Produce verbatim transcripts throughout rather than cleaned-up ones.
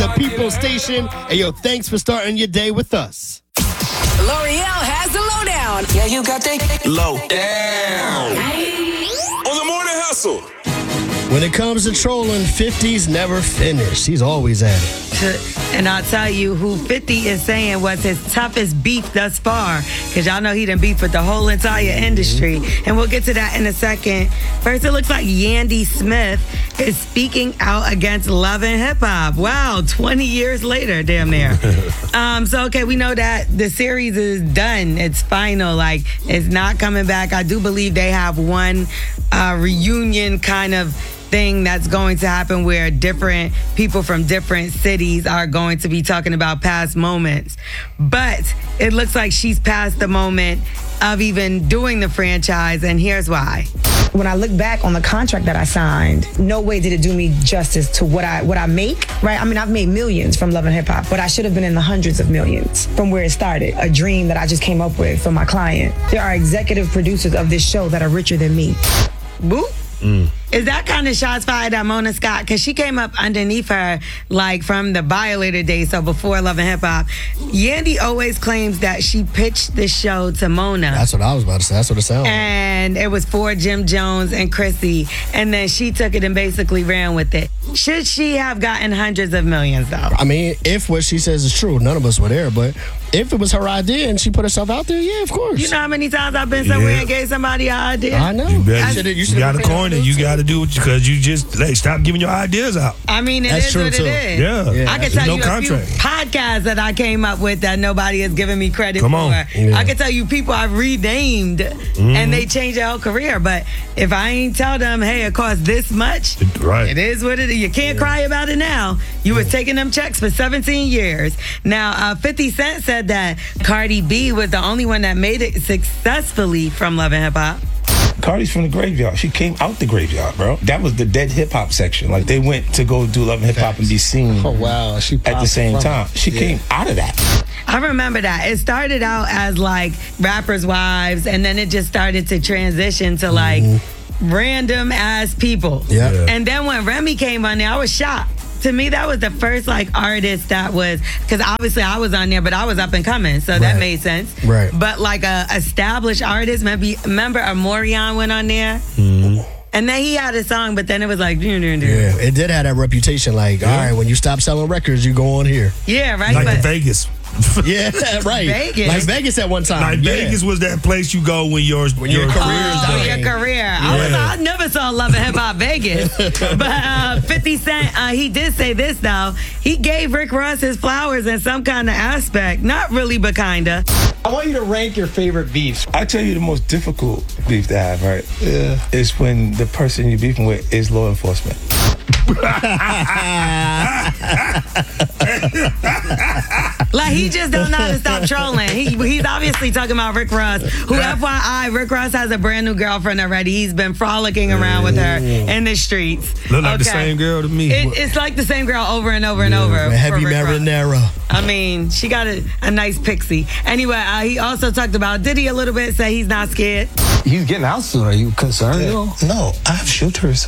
the People Station. And yo, thanks for starting your day with us. L'Oreal has the lowdown. Yeah, you got that low down. On the morning hustle. When it comes to trolling, fifty's never finished. He's always at it. And I'll tell you who fifty is saying was his toughest beef thus far, because y'all know he done beef with the whole entire industry. Mm-hmm. And we'll get to that in a second. First, it looks like Yandy Smith is speaking out against Love and Hip Hop. Wow, twenty years later, damn near. um, so, okay, we know that the series is done. It's final. Like, it's not coming back. I do believe they have one uh, reunion kind of thing that's going to happen where different people from different cities are going to be talking about past moments. But it looks like she's past the moment of even doing the franchise, and here's why. When I look back on the contract that I signed, no way did it do me justice to what I what I make, right? I mean, I've made millions from Love and Hip Hop, but I should have been in the hundreds of millions from where it started, a dream that I just came up with for my client. There are executive producers of this show that are richer than me. Boop. Mm. Is that kind of shots fired at Mona Scott? Because she came up underneath her, like, from the Violator days, so before Love and Hip Hop. Yandy always claims that she pitched the show to Mona. That's what I was about to say. That's what it sounds like. And it was for Jim Jones and Chrissy. And then she took it and basically ran with it. Should she have gotten hundreds of millions, though? I mean, if what she says is true, none of us were there, but if it was her idea and she put herself out there, yeah, of course. You know how many times I've been somewhere Yeah. and gave somebody an idea? I know. You, better, I you, should've- you you should've got a been corner. You got to do it because you just like, stop giving your ideas out. I mean, it That's is true, what too. it is. Yeah. Yeah, I can there's tell no you contract. a few podcasts that I came up with that nobody has given me credit Come for. on. Yeah. I can tell you people I've renamed Mm-hmm. and they changed their whole career. But if I ain't tell them, hey, it costs this much, Right. it is what it is. You can't cry about it now. You was taking them checks for seventeen years. Now, uh, fifty Cent said that Cardi B was the only one that made it successfully from Love and Hip Hop. Cardi's from the graveyard. She came out the graveyard, bro. That was the dead hip hop section. Like, they went to go do Love and Hip Hop and be seen Oh, wow. She at the popped same from time. it. She Yeah. came out of that. I remember that. It started out as like rappers' wives, and then it just started to transition to like random ass people. Yeah. Yeah. And then when Remy came on there, I was shocked. To me, that was the first like artist that was, because obviously I was on there, but I was up and coming, so that Right. made sense. Right. But like a established artist, maybe remember Amorion went on there, and then he had a song, but then it was like, yeah, Yeah, it did have that reputation. Like, all right, when you stop selling records, you go on here. yeah, right. Like but in Vegas. Yeah, right. Vegas. Like Vegas at one time. Like yeah. Vegas was that place you go when your when your career Oh, is done. your career. I, was, Yeah. I never saw Love and Hip Hop Vegas. But uh, fifty Cent, uh, he did say this, though. He gave Rick Ross his flowers in some kind of aspect. Not really, but kinda. I want you to rank your favorite beefs. I tell you the most difficult beef to have, right? Yeah. Is when the person you're beefing with is law enforcement. Like, he just don't know how to stop trolling. He, he's obviously talking about Rick Ross, who, F Y I, Rick Ross has a brand new girlfriend already. He's been frolicking around with her in the streets. Look like the Okay. same girl to me. It, it's like the same girl over and over and over. With for heavy Rick Ross. marinara. I mean, she got a, a nice pixie. Anyway, uh, he also talked about Diddy a little bit, say he's not scared. He's getting out soon. Are you concerned? Yo? No, I have shooters.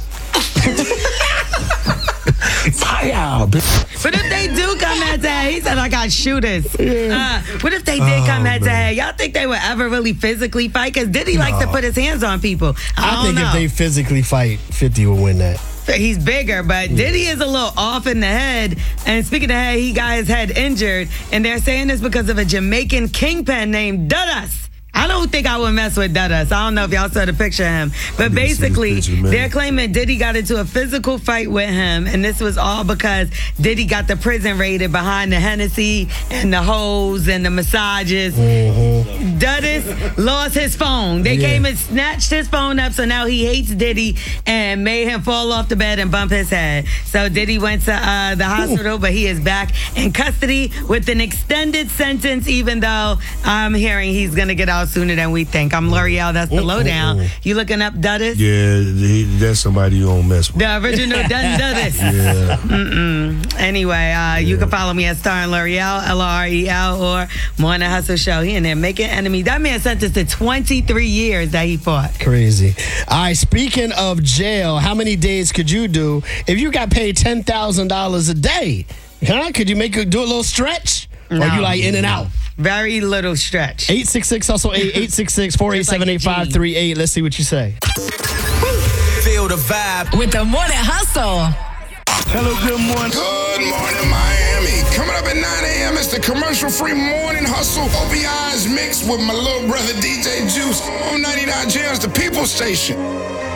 Fire! But if they do come head to head, he said, I got shooters. Uh, what if they did come head to head? Y'all think they would ever really physically fight? Because Diddy likes to put his hands on people. I, I don't think know. if they physically fight, fifty will win that. He's bigger, but Diddy is a little off in the head. And speaking of head, he got his head injured. And they're saying this because of a Jamaican kingpin named Dudas. I don't think I would mess with Dudas. I don't know if y'all saw the picture of him. But didn't see this basically, picture, man. they're claiming Diddy got into a physical fight with him. And this was all because Diddy got the prison raided behind the Hennessy and the hoes and the massages. Mm-hmm. Dudas lost his phone. They Yeah. came and snatched his phone up, so now he hates Diddy and made him fall off the bed and bump his head. So Diddy went to uh, the hospital, but he is back in custody with an extended sentence, even though I'm hearing he's going to get out sooner than we think. I'm L'Oreal. That's the lowdown. You looking up Dudas? Yeah, he, that's somebody you don't mess with. The original Dun Dudas. Yeah. Mm-mm. Anyway, uh, you can follow me at Star and L'Oreal, L R E L, or Morning Hustle Show. He in there making enemies. That man sentenced to twenty-three years that he fought. Crazy. All right, speaking of jail, how many days could you do if you got paid ten thousand dollars a day? Huh? Could you make it do a little stretch? Or No. you like in and out? Very little stretch. eight six six hustle eight eight six six four eight seven eight five three eight. Let's see what you say. Feel the vibe. With the Morning Hustle. Hello, good morning. Good morning, Miami. Coming up at nine a.m. It's the commercial-free Morning Hustle. O B I's mixed with my little brother D J Juice on ninety-nine Jams, the People Station.